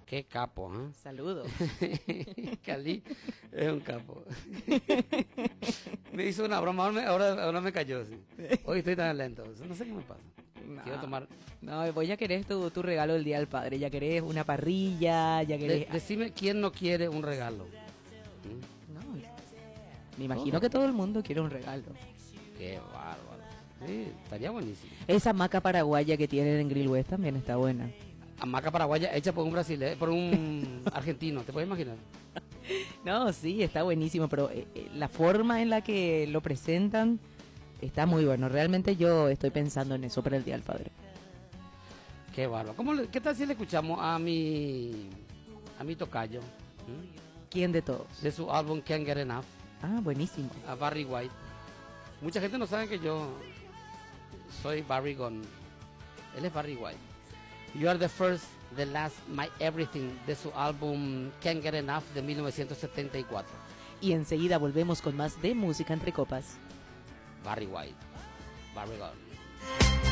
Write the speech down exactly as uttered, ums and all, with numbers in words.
Qué capo, ¿eh? Saludos. Cali es un capo. Me hizo una broma, ahora me, ahora, ahora me cayó. Sí. Hoy estoy tan lento, no sé qué me pasa. No, Quiero tomar... no, vos ya querés tu, tu regalo del Día del Padre, ya querés una parrilla, ya querés... De, decime quién no quiere un regalo. ¿Mm? No, me imagino que todo el mundo quiere un regalo. Qué bárbaro. Sí, estaría buenísimo. Esa hamaca paraguaya que tienen en Grill West también está buena. Hamaca paraguaya hecha por un brasileño, por un argentino, ¿te puedes imaginar? No, sí, está buenísimo, pero eh, eh, la forma en la que lo presentan está muy bueno. Realmente yo estoy pensando en eso para el Día del Padre. Qué bárbaro. ¿Cómo le, ¿Qué tal si le escuchamos a mi a mi tocayo? ¿Mm? ¿Quién de todos? De su álbum Can't Get Enough, Ah, buenísimo. a Barry White. Mucha gente no sabe que yo soy Barry Gon. Él es Barry White. You Are the First, The Last, My Everything, de su álbum Can't Get Enough de mil novecientos setenta y cuatro. Y enseguida volvemos con más de Música Entre Copas. Barry White. Barry Gon.